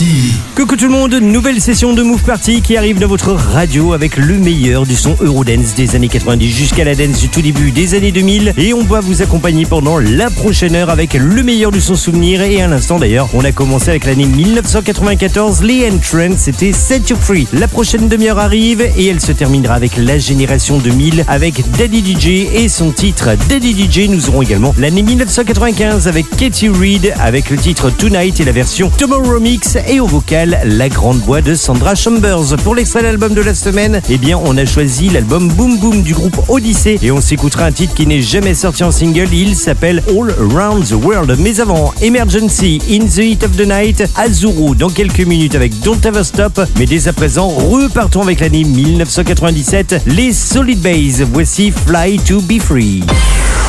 Party. Coucou tout le monde, nouvelle session de Move Party qui arrive dans votre radio avec le meilleur du son Eurodance des années 90 jusqu'à la dance du tout début des années 2000. Et on va vous accompagner pendant la prochaine heure avec le meilleur du son souvenir. Et à l'instant d'ailleurs, on a commencé avec l'année 1994, les Entrants, c'était Set You Free. La prochaine demi-heure arrive et elle se terminera avec la génération 2000 avec Daddy DJ et son titre Daddy DJ. Nous aurons également l'année 1995 avec Katy Reed avec le titre Tonight et la version Tomorrow Mix, et au vocal la grande voix de Sandra Chambers. Pour l'extrait d'album de la semaine, eh bien on a choisi l'album Boom Boom du groupe Odyssey et on s'écoutera un titre qui n'est jamais sorti en single, il s'appelle All Around the World. Mais avant, Emergency, In the Heat of the Night, Azuro dans quelques minutes avec Don't Ever Stop. Mais dès à présent, repartons avec l'année 1997, les Solid Base. Voici Fly to Be Free.